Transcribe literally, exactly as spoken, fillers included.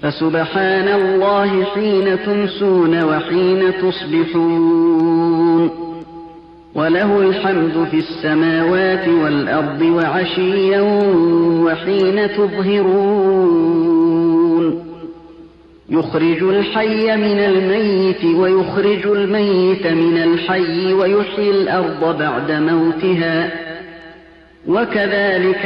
فسبحان الله حين تمسون وحين تصبحون وله الحمد في السماوات والأرض وعشيا وحين تظهرون يخرج الحي من الميت ويخرج الميت من الحي ويحيي الأرض بعد موتها وكذلك